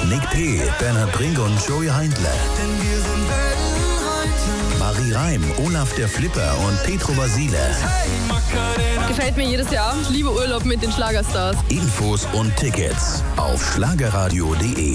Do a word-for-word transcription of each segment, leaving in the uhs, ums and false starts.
Nick P., Bernhard Brink und Joey Heindler. Marie Reim, Olaf der Flipper und Petro Basile. Gefällt mir jedes Jahr. Ich liebe Urlaub mit den Schlagerstars. Infos und Tickets auf schlagerradio punkt de.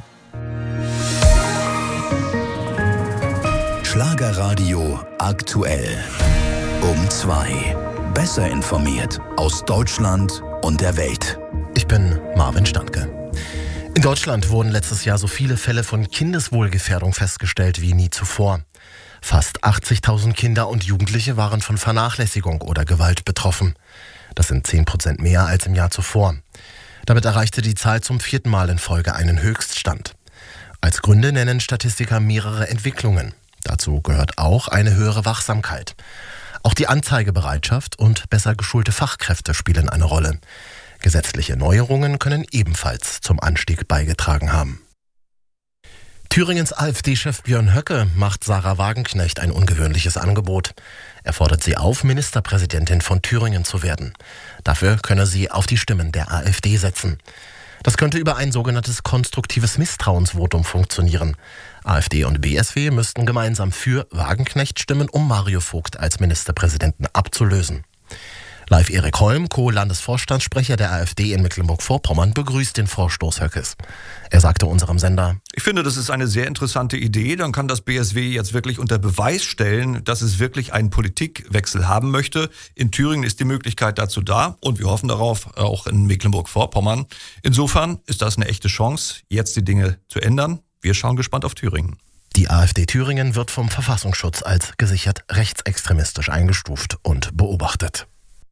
Schlagerradio aktuell. Um zwei. Besser informiert aus Deutschland und der Welt. Ich bin Marvin Standke. In Deutschland wurden letztes Jahr so viele Fälle von Kindeswohlgefährdung festgestellt wie nie zuvor. Fast achtzigtausend Kinder und Jugendliche waren von Vernachlässigung oder Gewalt betroffen. Das sind zehn Prozent mehr als im Jahr zuvor. Damit erreichte die Zahl zum vierten Mal in Folge einen Höchststand. Als Gründe nennen Statistiker mehrere Entwicklungen. Dazu gehört auch eine höhere Wachsamkeit. Auch die Anzeigebereitschaft und besser geschulte Fachkräfte spielen eine Rolle. Gesetzliche Neuerungen können ebenfalls zum Anstieg beigetragen haben. Thüringens AfD-Chef Björn Höcke macht Sarah Wagenknecht ein ungewöhnliches Angebot. Er fordert sie auf, Ministerpräsidentin von Thüringen zu werden. Dafür könne sie auf die Stimmen der AfD setzen. Das könnte über ein sogenanntes konstruktives Misstrauensvotum funktionieren. AfD und B S W müssten gemeinsam für Wagenknecht stimmen, um Mario Vogt als Ministerpräsidenten abzulösen. Live Erik Holm, Co-Landesvorstandssprecher der AfD in Mecklenburg-Vorpommern, begrüßt den Vorstoß Höckes. Er sagte unserem Sender: Ich finde, das ist eine sehr interessante Idee. Dann kann das B S W jetzt wirklich unter Beweis stellen, dass es wirklich einen Politikwechsel haben möchte. In Thüringen ist die Möglichkeit dazu da und wir hoffen darauf, auch in Mecklenburg-Vorpommern. Insofern ist das eine echte Chance, jetzt die Dinge zu ändern. Wir schauen gespannt auf Thüringen. Die AfD Thüringen wird vom Verfassungsschutz als gesichert rechtsextremistisch eingestuft und beobachtet.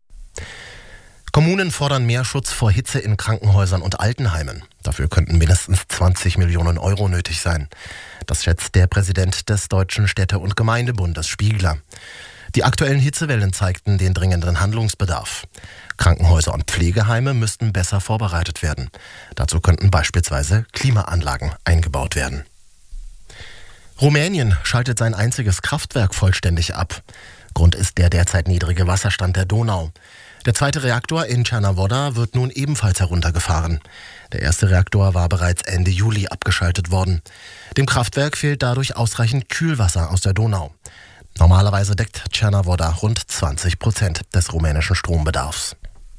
Kommunen fordern mehr Schutz vor Hitze in Krankenhäusern und Altenheimen. Dafür könnten mindestens zwanzig Millionen Euro nötig sein. Das schätzt der Präsident des Deutschen Städte- und Gemeindebundes Spiegler. Die aktuellen Hitzewellen zeigten den dringenden Handlungsbedarf. Krankenhäuser und Pflegeheime müssten besser vorbereitet werden. Dazu könnten beispielsweise Klimaanlagen eingebaut werden. Rumänien schaltet sein einziges Kraftwerk vollständig ab. Grund ist der derzeit niedrige Wasserstand der Donau. Der zweite Reaktor in Cernavodă wird nun ebenfalls heruntergefahren. Der erste Reaktor war bereits Ende Juli abgeschaltet worden. Dem Kraftwerk fehlt dadurch ausreichend Kühlwasser aus der Donau. Normalerweise deckt Cernavodă rund zwanzig Prozent des rumänischen Strombedarfs.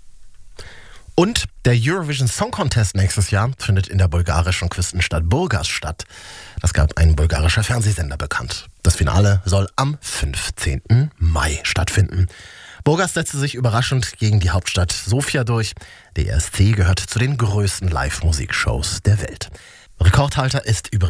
Und der Eurovision Song Contest nächstes Jahr findet in der bulgarischen Küstenstadt Burgas statt. Das gab ein bulgarischer Fernsehsender bekannt. Das Finale soll am fünfzehnten Mai stattfinden. Burgas setzte sich überraschend gegen die Hauptstadt Sofia durch. Der E S C gehört zu den größten Live-Musikshows der Welt. Rekordhalter ist übrigens